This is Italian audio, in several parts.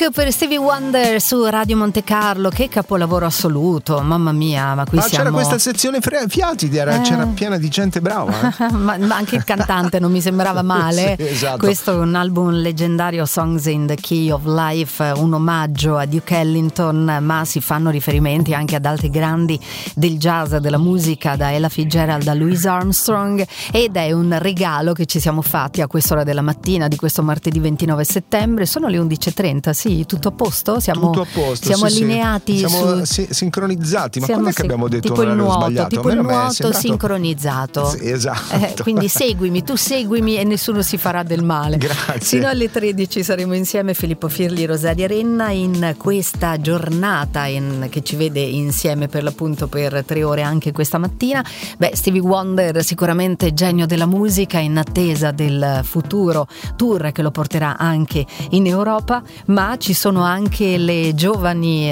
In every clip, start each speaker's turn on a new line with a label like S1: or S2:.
S1: Back per Stevie Wonder su Radio Monte Carlo. Che capolavoro assoluto, mamma mia. Ma qui siamo...
S2: c'era questa sezione fiati, c'era piena di gente brava.
S1: ma anche il cantante non mi sembrava male.
S2: Sì, esatto.
S1: Questo è un album leggendario, Songs in the Key of Life, un omaggio a Duke Ellington, ma si fanno riferimenti anche ad altri grandi del jazz, della musica, da Ella Fitzgerald a Louis Armstrong, ed è un regalo che ci siamo fatti a quest'ora della mattina di questo martedì 29 settembre. Sono le 11:30, sì, tutto a posto?
S2: Tutto a posto,
S1: siamo
S2: sì,
S1: allineati,
S2: siamo sincronizzati. Ma quando è che abbiamo detto
S1: tipo
S2: un orario sbagliato?
S1: Tipo il nuoto sincronizzato.
S2: Sì, esatto.
S1: Quindi tu seguimi e nessuno si farà del male.
S2: Grazie.
S1: Fino alle 13 saremo insieme, Filippo Firli, Rosaria Renna, in questa giornata che ci vede insieme per l'appunto per 3 ore anche questa mattina. Stevie Wonder sicuramente genio della musica, in attesa del futuro tour che lo porterà anche in Europa, ma ci sono anche le giovani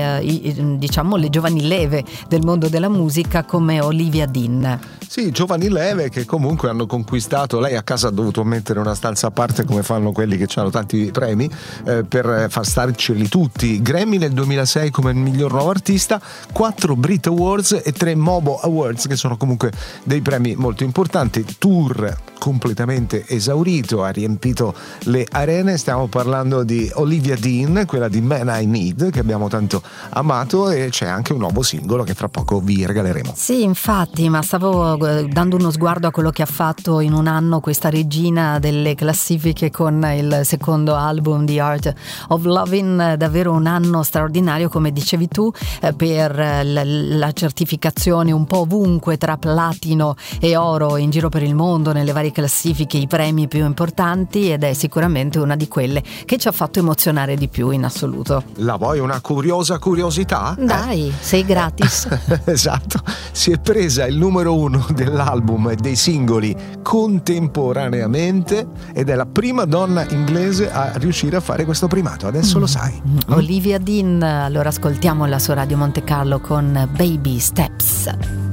S1: le giovani leve del mondo della musica come Olivia Dean.
S2: Sì, giovani leve che comunque hanno conquistato. Lei a casa ha dovuto mettere una stanza a parte, come fanno quelli che hanno tanti premi, per far starceli tutti. Grammy nel 2006 come miglior nuovo artista, 4 Brit Awards e 3 Mobo Awards, che sono comunque dei premi molto importanti. Tour completamente esaurito, ha riempito le arene. Stiamo parlando di Olivia Dean, quella di Man I Need, che abbiamo tanto amato, e c'è anche un nuovo singolo che fra poco vi regaleremo.
S1: Sì, infatti, ma stavo dando uno sguardo a quello che ha fatto in un anno questa regina delle classifiche con il secondo album The Art of Loving. Davvero un anno straordinario, come dicevi tu, per la certificazione un po' ovunque tra platino e oro in giro per il mondo, nelle varie classifiche, i premi più importanti, ed è sicuramente una di quelle che ci ha fatto emozionare di più in assoluto.
S2: La vuoi una curiosità?
S1: Dai, sei gratis.
S2: Esatto, si è presa il numero 1 dell'album e dei singoli contemporaneamente ed è la prima donna inglese a riuscire a fare questo primato. Adesso lo sai.
S1: Olivia Dean. Allora ascoltiamola su Radio Monte Carlo con Baby Steps.